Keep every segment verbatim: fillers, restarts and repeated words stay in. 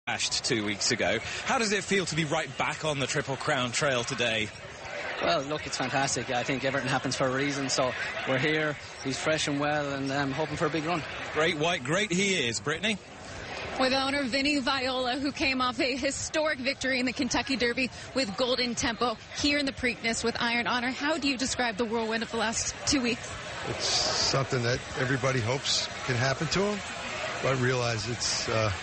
crashed two weeks ago. How does it feel to be right back on the Triple Crown Trail today? Well, look, it's fantastic. I think everything happens for a reason, so we're here. He's fresh and well, and I'm um, hoping for a big run. Great white, great he is. Brittany? With owner Vinny Viola, who came off a historic victory in the Kentucky Derby with Golden Tempo here in the Preakness with Iron Honor. How do you describe the whirlwind of the last two weeks? It's something that everybody hopes can happen to him, but realize it's uh,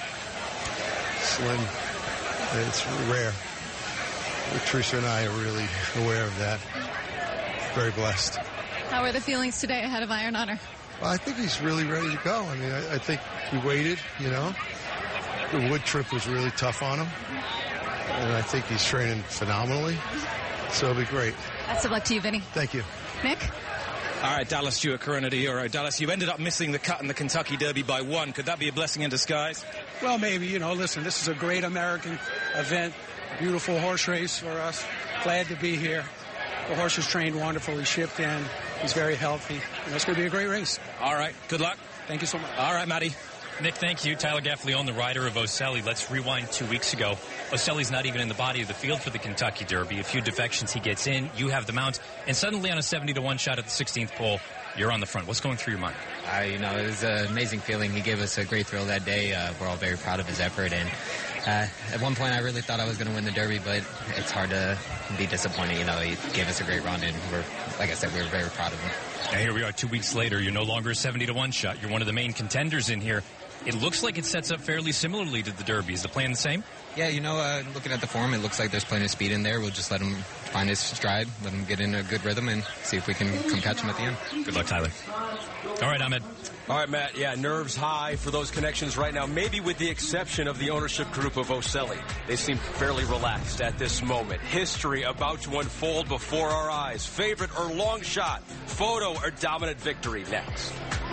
slim. It's rare. Tricia and I are really aware of that. Very blessed. How are the feelings today ahead of Iron Honor? Well, I think he's really ready to go. I mean, I, I think he waited, you know. The wood trip was really tough on him. And I think he's training phenomenally. So it'll be great. Best of luck to you, Vinny. Thank you. Nick? All right, Dallas Stewart, Corona de Euro. Dallas, you ended up missing the cut in the Kentucky Derby by one. Could that be a blessing in disguise? Well, maybe. You know, listen, this is a great American event. Beautiful horse race for us. Glad to be here. The horse is trained wonderfully, shipped in. He's very healthy. And it's going to be a great race. All right. Good luck. Thank you so much. All right, Matty. Nick, thank you. Tyler Gaffalione, the rider of Oselli. Let's rewind two weeks ago. Oselli's not even in the body of the field for the Kentucky Derby. A few defections, he gets in. You have the mount. And suddenly on a seventy to one shot at the sixteenth pole, you're on the front. What's going through your mind? Uh, you know, it was an amazing feeling. He gave us a great thrill that day. Uh, we're all very proud of his effort. And uh, at one point, I really thought I was going to win the Derby, but it's hard to be disappointed. You know, he gave us a great run, and we're, like I said, we were very proud of him. And here we are two weeks later. You're no longer a seventy to one shot. You're one of the main contenders in here. It looks like it sets up fairly similarly to the Derby. Is the plan the same? Yeah, you know, uh, looking at the form, it looks like there's plenty of speed in there. We'll just let him find his stride, let him get in a good rhythm, and see if we can come catch him at the end. Good luck, Tyler. All right, Ahmed. All right, Matt. Yeah, nerves high for those connections right now, maybe with the exception of the ownership group of Oselli. They seem fairly relaxed at this moment. History about to unfold before our eyes. Favorite or long shot, photo or dominant victory next.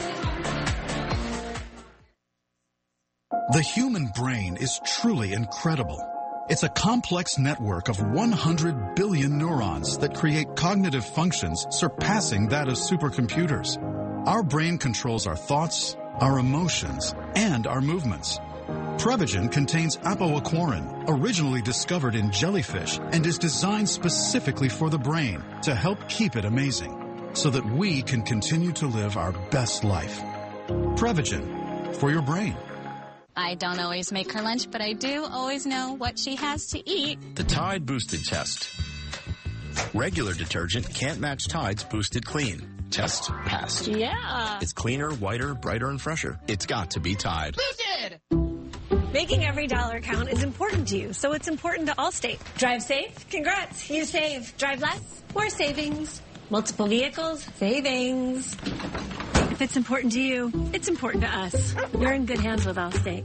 The human brain is truly incredible. It's a complex network of one hundred billion neurons that create cognitive functions surpassing that of supercomputers. Our brain controls our thoughts, our emotions, and our movements. Prevagen contains apoaquarin, originally discovered in jellyfish, and is designed specifically for the brain to help keep it amazing, so that we can continue to live our best life. Prevagen, for your brain. I don't always make her lunch, but I do always know what she has to eat. The Tide Boosted Test. Regular detergent can't match Tide's Boosted Clean. Test passed. Yeah. It's cleaner, whiter, brighter, and fresher. It's got to be Tide. Boosted! Making every dollar count is important to you, so it's important to Allstate. Drive safe? Congrats, you save. Drive less? More savings. Multiple vehicles? Savings. If it's important to you, it's important to us. You're in good hands with Allstate.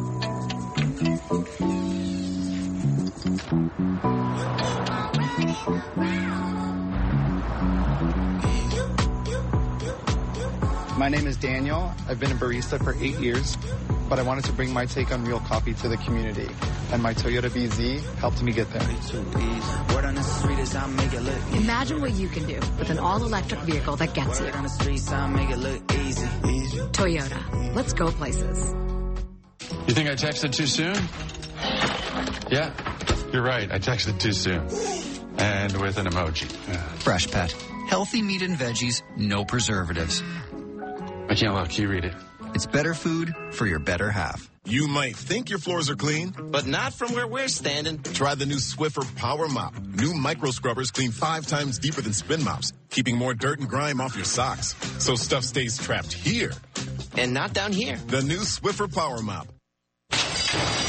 My name is Daniel. I've been a barista for eight years, but I wanted to bring my take on real coffee to the community, and my Toyota B Z helped me get there. Imagine what you can do with an all-electric vehicle that gets you. Toyota. Let's go places. You think I texted too soon? Yeah, you're right. I texted too soon. And with an emoji. Fresh Pet. Healthy meat and veggies, no preservatives. I can't look. You read it. It's better food for your better half. You might think your floors are clean, but not from where we're standing. Try the new Swiffer Power Mop. New micro scrubbers clean five times deeper than spin mops, keeping more dirt and grime off your socks, so stuff stays trapped here. And not down here. The new Swiffer Power Mop.